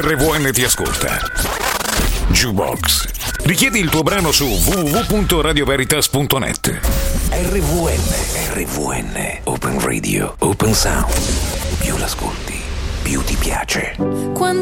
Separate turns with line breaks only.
RVN ti ascolta. Jukebox. Richiedi il tuo brano su www.radioveritas.net. RVN, Open Radio, Open Sound. Più l'ascolti, più ti piace.
Quando